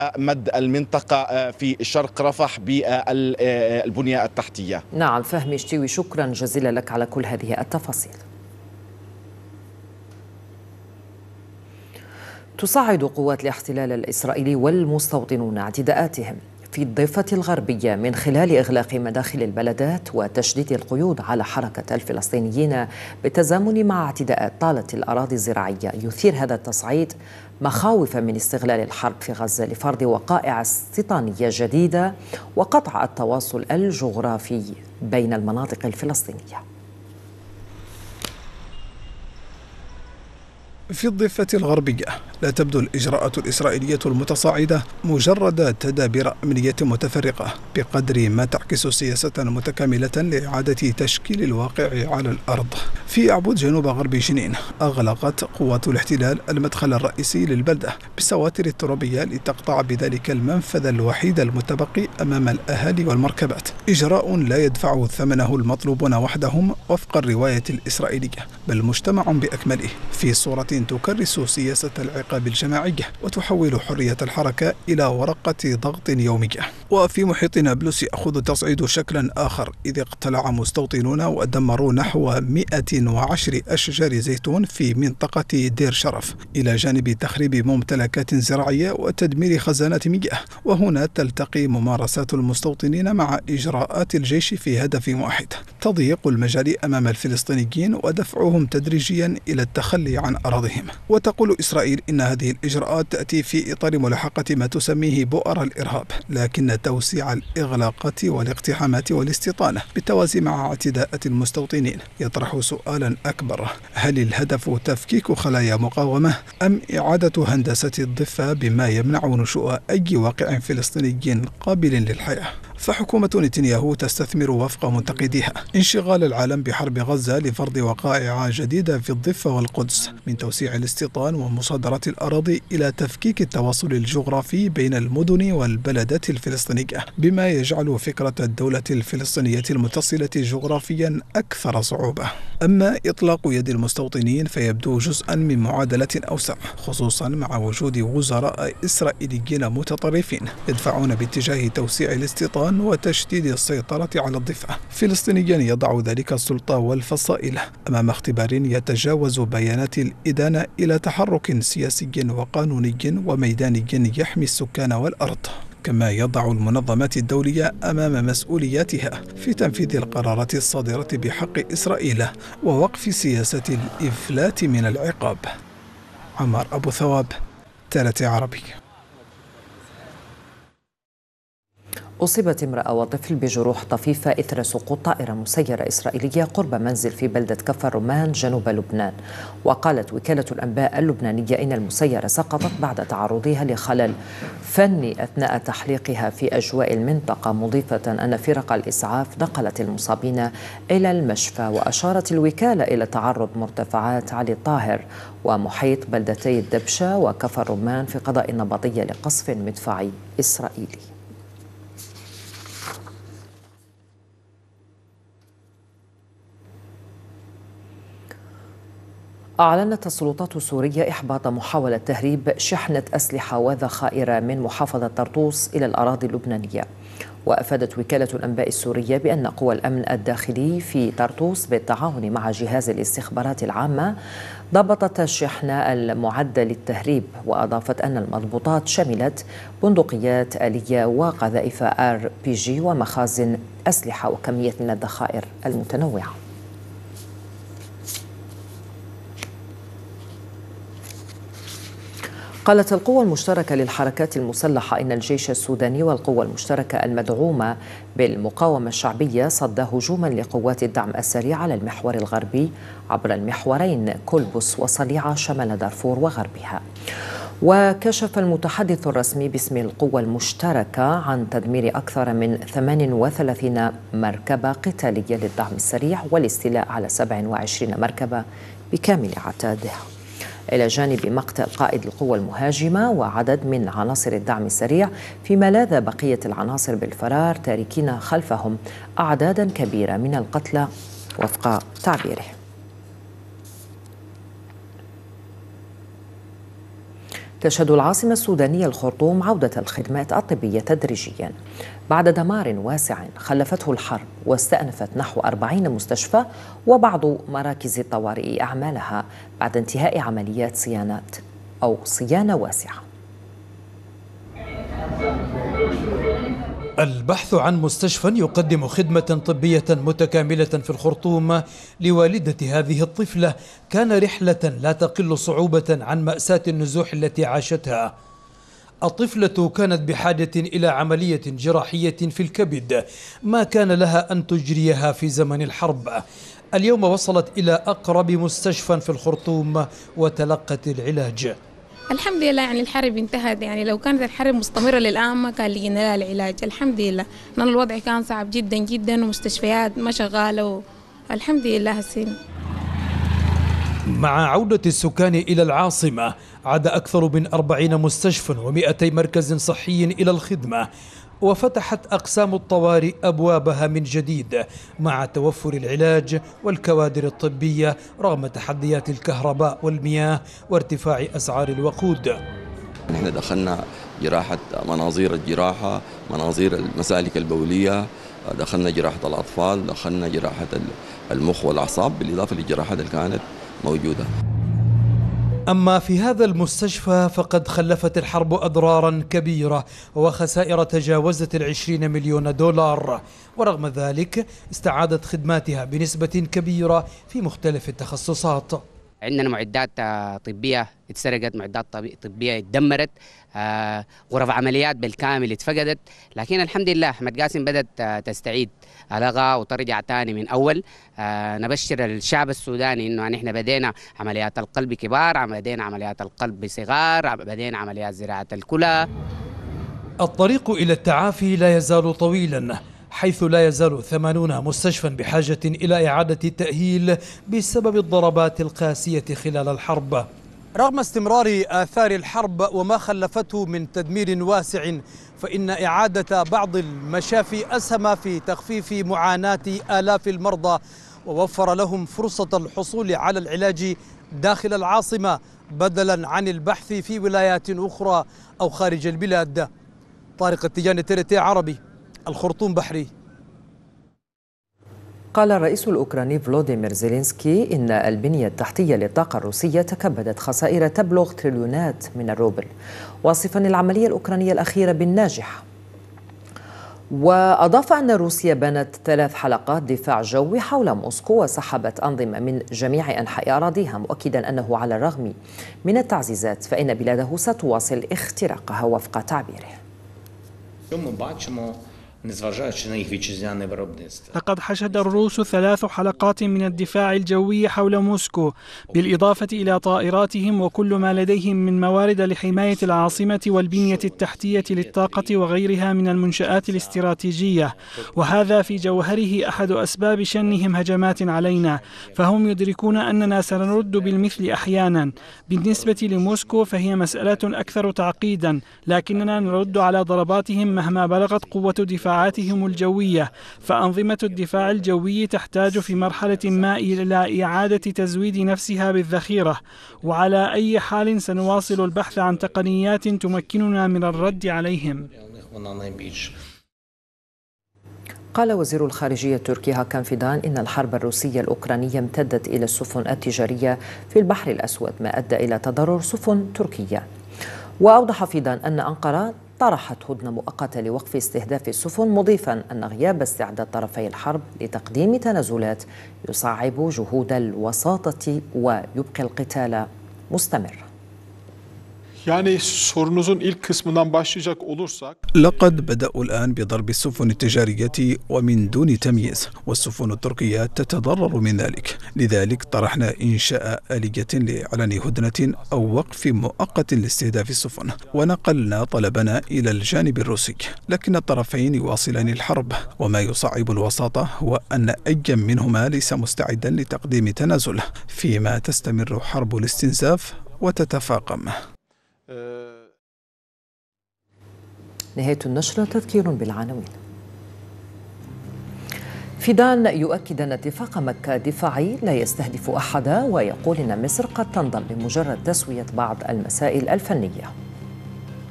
مد المنطقة في شرق رفح بالبنية التحتية. نعم فهمي شتيوي، شكرا جزيلا لك على كل هذه التفاصيل. تصعد قوات الاحتلال الإسرائيلي والمستوطنون اعتداءاتهم في الضفة الغربية من خلال إغلاق مداخل البلدات وتشديد القيود على حركة الفلسطينيين بالتزامن مع اعتداءات طالة الأراضي الزراعية. يثير هذا التصعيد مخاوف من استغلال الحرب في غزة لفرض وقائع استيطانية جديدة وقطع التواصل الجغرافي بين المناطق الفلسطينية. في الضفة الغربية لا تبدو الإجراءات الإسرائيلية المتصاعدة مجرد تدابير أمنية متفرقة بقدر ما تعكس سياسة متكاملة لإعادة تشكيل الواقع على الأرض. في أعبود جنوب غرب جنين أغلقت قوات الاحتلال المدخل الرئيسي للبلدة بالسواتر الترابية لتقطع بذلك المنفذ الوحيد المتبقي أمام الأهالي والمركبات، إجراء لا يدفع ثمنه المطلوبون وحدهم وفق الرواية الإسرائيلية، بل مجتمع بأكمله في صورة تكرس سياسة العقاب الجماعية وتحول حرية الحركة إلى ورقة ضغط يومية. وفي محيط نابلس يأخذ تصعيد شكلا آخر، إذ اقتلع مستوطنون ودمروا نحو 110 أشجار زيتون في منطقة دير شرف، إلى جانب تخريب ممتلكات زراعية وتدمير خزانات مياه. وهنا تلتقي ممارسات المستوطنين مع إجراءات الجيش في هدف واحد: تضييق المجال أمام الفلسطينيين ودفعهم تدريجيا إلى التخلي عن أراضيهم. وتقول إسرائيل إن هذه الإجراءات تأتي في إطار ملاحقة ما تسميه بؤر الإرهاب، لكن توسيع الإغلاقات والاقتحامات والاستيطانة بالتوازي مع اعتداءات المستوطنين يطرح سؤالا أكبر: هل الهدف تفكيك خلايا مقاومة أم إعادة هندسة الضفة بما يمنع نشوء أي واقع فلسطيني قابل للحياة؟ فحكومة نتنياهو تستثمر وفق منتقديها انشغال العالم بحرب غزة لفرض وقائع جديدة في الضفة والقدس، من توسيع الاستيطان ومصادرة الأراضي إلى تفكيك التواصل الجغرافي بين المدن والبلدات الفلسطينية، بما يجعل فكرة الدولة الفلسطينية المتصلة جغرافيا أكثر صعوبة. أما إطلاق يد المستوطنين فيبدو جزءا من معادلة أوسع، خصوصا مع وجود وزراء إسرائيليين متطرفين يدفعون باتجاه توسيع الاستيطان وتشديد السيطرة على الضفة، فلسطينيا يضع ذلك السلطة والفصائل أمام اختبار يتجاوز بيانات الإدانة إلى تحرك سياسي وقانوني وميداني يحمي السكان والأرض، كما يضع المنظمات الدولية أمام مسؤولياتها في تنفيذ القرارات الصادرة بحق إسرائيل ووقف سياسة الإفلات من العقاب. عمار أبو ثواب، تالت عربية. أصيبت امرأة وطفل بجروح طفيفة إثر سقوط طائرة مسيرة إسرائيلية قرب منزل في بلدة كفر الرمان جنوب لبنان. وقالت وكالة الأنباء اللبنانية إن المسيرة سقطت بعد تعرضها لخلل فني أثناء تحليقها في أجواء المنطقة، مضيفة أن فرق الإسعاف نقلت المصابين إلى المشفى. وأشارت الوكالة إلى تعرض مرتفعات علي الطاهر ومحيط بلدتي الدبشة وكفر الرمان في قضاء النبطية لقصف مدفعي إسرائيلي. أعلنت السلطات السورية إحباط محاولة تهريب شحنة أسلحة وذخائر من محافظة طرطوس إلى الأراضي اللبنانية. وأفادت وكالة الأنباء السورية بأن قوى الأمن الداخلي في طرطوس بالتعاون مع جهاز الاستخبارات العامة ضبطت الشحن المعدة للتهريب. وأضافت أن المضبوطات شملت بندقيات آلية وقذائف RPG ومخازن أسلحة وكمية من الذخائر المتنوعة. قالت القوى المشتركة للحركات المسلحة إن الجيش السوداني والقوى المشتركة المدعومة بالمقاومة الشعبية صد هجوما لقوات الدعم السريع على المحور الغربي عبر المحورين كلبس وصليعة شمال دارفور وغربها. وكشف المتحدث الرسمي باسم القوى المشتركة عن تدمير أكثر من 38 مركبة قتالية للدعم السريع والاستيلاء على 27 مركبة بكامل عتادها، إلى جانب مقتل قائد القوى المهاجمة وعدد من عناصر الدعم السريع، فيما لاذ بقية العناصر بالفرار تاركين خلفهم أعدادا كبيرة من القتلى وفق تعبيره. تشهد العاصمة السودانية الخرطوم عودة الخدمات الطبية تدريجيا بعد دمار واسع خلفته الحرب، واستأنفت نحو 40 مستشفى وبعض مراكز الطوارئ أعمالها بعد انتهاء عمليات صيانة واسعة. البحث عن مستشفى يقدم خدمة طبية متكاملة في الخرطوم لوالدة هذه الطفلة كان رحلة لا تقل صعوبة عن مأساة النزوح التي عاشتها. الطفلة كانت بحاجة إلى عملية جراحية في الكبد ما كان لها أن تجريها في زمن الحرب. اليوم وصلت إلى أقرب مستشفى في الخرطوم وتلقت العلاج. الحمد لله، يعني الحرب انتهت. يعني لو كانت الحرب مستمرة للآن ما كان لقينا لها العلاج. الحمد لله، لأن الوضع كان صعب جدا جدا ومستشفيات ما شغالة الحمد لله هسين. مع عودة السكان إلى العاصمة عاد أكثر من 40 مستشفى و200 مركز صحي إلى الخدمة، وفتحت أقسام الطوارئ أبوابها من جديد مع توفر العلاج والكوادر الطبية رغم تحديات الكهرباء والمياه وارتفاع أسعار الوقود. نحن دخلنا جراحة مناظير الجراحة، مناظير المسالك البولية، دخلنا جراحة الأطفال، دخلنا جراحة المخ والأعصاب بالإضافة للجراحات اللي كانت موجودة. أما في هذا المستشفى فقد خلفت الحرب أضرارا كبيرة وخسائر تجاوزت 20 مليون دولار، ورغم ذلك استعادت خدماتها بنسبة كبيرة في مختلف التخصصات. عندنا معدات طبية اتسرقت، معدات طبية اتدمرت، غرف عمليات بالكامل اتفقدت، لكن الحمد لله أحمد قاسم بدأت تستعيد ألغا وترجع تاني من أول. نبشر الشعب السوداني إنه نحن بدينا عمليات القلب كبار، بدينا عمليات القلب صغار، بدينا عمليات زراعة الكلى. الطريق إلى التعافي لا يزال طويلا، حيث لا يزال 80 مستشفى بحاجة إلى إعادة التأهيل بسبب الضربات القاسية خلال الحرب. رغم استمرار آثار الحرب وما خلفته من تدمير واسع، فإن إعادة بعض المشافي أسهم في تخفيف معاناة آلاف المرضى ووفر لهم فرصة الحصول على العلاج داخل العاصمة بدلا عن البحث في ولايات أخرى أو خارج البلاد. طارق التجاني، TRT عربي، الخرطوم بحري. قال الرئيس الأوكراني فلوديمير زيلينسكي إن البنية التحتية للطاقة الروسية تكبدت خسائر تبلغ تريليونات من الروبل، واصفا العملية الأوكرانية الأخيرة بالناجحة. وأضاف أن روسيا بنت 3 حلقات دفاع جوي حول موسكو وسحبت أنظمة من جميع أنحاء أراضيها، مؤكدا أنه على الرغم من التعزيزات فإن بلاده ستواصل اختراقها وفق تعبيره. لقد حشد الروس 3 حلقات من الدفاع الجوي حول موسكو، بالإضافة إلى طائراتهم وكل ما لديهم من موارد لحماية العاصمة والبنية التحتية للطاقة وغيرها من المنشآت الاستراتيجية، وهذا في جوهره أحد أسباب شنهم هجمات علينا، فهم يدركون أننا سنرد بالمثل أحيانا. بالنسبة لموسكو فهي مسألة أكثر تعقيدا، لكننا نرد على ضرباتهم مهما بلغت قوة دفاعاتهم الجوية، فأنظمة الدفاع الجوي تحتاج في مرحلة ما إلى إعادة تزويد نفسها بالذخيرة، وعلى أي حال سنواصل البحث عن تقنيات تمكننا من الرد عليهم. قال وزير الخارجية التركي هاكان فيدان إن الحرب الروسية الأوكرانية امتدت إلى السفن التجارية في البحر الأسود ما أدى إلى تضرر سفن تركية. وأوضح فيدان أن أنقرة طرحت هدنة مؤقتة لوقف استهداف السفن، مضيفا أن غياب استعداد طرفي الحرب لتقديم تنازلات يصعب جهود الوساطة ويبقي القتال مستمر. Yani sorunuzun ilk kısmından başlayacak olursak لقد بدأوا الآن بضرب السفن التجارية ومن دون تمييز، والسفن التركية تتضرر من ذلك. لذلك طرحنا إنشاء آلية لإعلان هدنة أو وقف مؤقت لاستهداف السفن، ونقلنا طلبنا إلى الجانب الروسي، لكن الطرفين يواصلان الحرب، وما يصعب الوساطة هو أن أي منهما ليس مستعدا لتقديم تنازل فيما تستمر حرب الاستنزاف وتتفاقم. نهاية النشرة، تذكير بالعناوين. فيدان يؤكد أن اتفاق مكة دفاعي لا يستهدف أحدا، ويقول أن مصر قد تنضم بمجرد تسوية بعض المسائل الفنية.